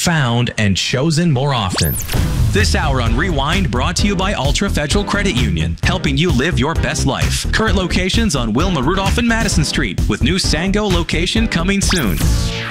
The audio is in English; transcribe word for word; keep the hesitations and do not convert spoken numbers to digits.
found, and chosen more often. This hour on Rewind brought to you by Ultra Federal Credit Union, helping you live your best life. Current locations on Wilma Rudolph and Madison Street, with new Sango location coming soon.